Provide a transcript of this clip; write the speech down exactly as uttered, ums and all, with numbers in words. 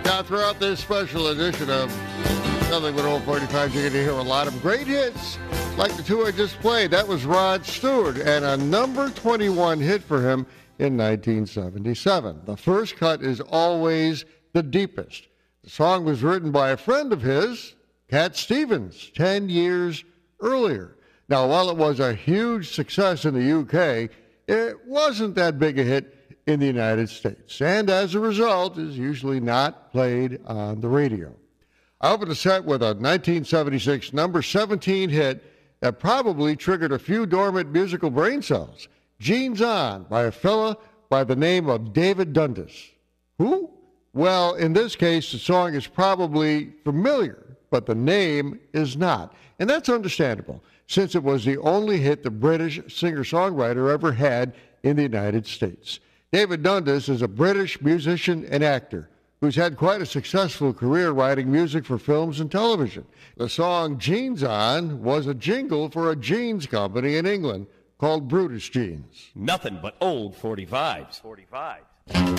Now, throughout this special edition of Nothing But Old forty-fives, you're going to hear a lot of great hits, like the two I just played. That was Rod Stewart, and a number twenty-one hit for him in nineteen seventy-seven. The first cut is Always the Deepest. The song was written by a friend of his, Cat Stevens, ten years earlier. Now, while it was a huge success in the U K, it wasn't that big a hit in the United States, and as a result is usually not played on the radio. I opened the set with a nineteen seventy-six number seventeen hit that probably triggered a few dormant musical brain cells. Jeans On by a fella by the name of David Dundas. Who? Well, in this case, the song is probably familiar, but the name is not. And that's understandable, since it was the only hit the British singer-songwriter ever had in the United States. David Dundas is a British musician and actor who's had quite a successful career writing music for films and television. The song Jeans On was a jingle for a jeans company in England called Brutus Jeans. Nothing but old forty-fives. forty-five.